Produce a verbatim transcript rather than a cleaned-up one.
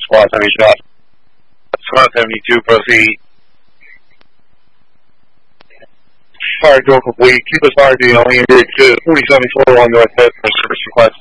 Squad seventy shot. Squad seventy-two, proceed. Fire door complete. Keep us fire being only in grid two. forty-seven four one North Head for service request.